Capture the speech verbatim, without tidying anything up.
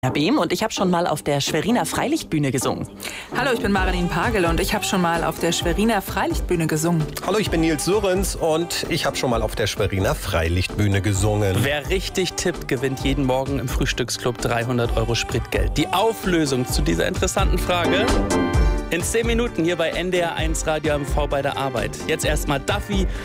Behm und ich habe schon mal auf der Schweriner Freilichtbühne gesungen. Hallo, ich bin Marilyn Pagel und ich habe schon mal auf der Schweriner Freilichtbühne gesungen. Hallo, ich bin Nils Surens und ich habe schon mal auf der Schweriner Freilichtbühne gesungen. Wer richtig tippt, gewinnt jeden Morgen im Frühstücksclub dreihundert Euro Spritgeld. Die Auflösung zu dieser interessanten Frage in zehn Minuten hier bei N D R eins Radio M V bei der Arbeit. Jetzt erstmal Duffy